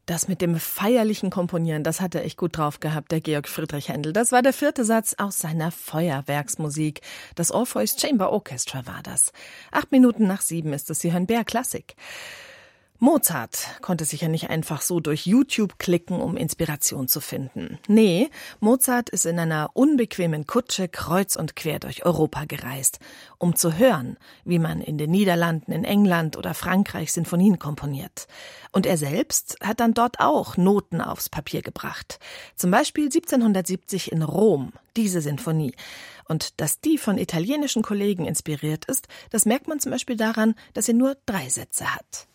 Das mit dem feierlichen Komponieren, das hat er echt gut drauf gehabt, der Georg Friedrich Händel. Das war der 4. Satz aus seiner Feuerwerksmusik. Das Orpheus Chamber Orchestra war das. 7:08 ist es, Sie hören BR Klassik. Mozart konnte sich ja nicht einfach so durch YouTube klicken, um Inspiration zu finden. Nee, Mozart ist in einer unbequemen Kutsche kreuz und quer durch Europa gereist, um zu hören, wie man in den Niederlanden, in England oder Frankreich Sinfonien komponiert. Und er selbst hat dann dort auch Noten aufs Papier gebracht. Zum Beispiel 1770 in Rom, diese Sinfonie. Und dass die von italienischen Kollegen inspiriert ist, das merkt man zum Beispiel daran, dass sie nur 3 Sätze hat.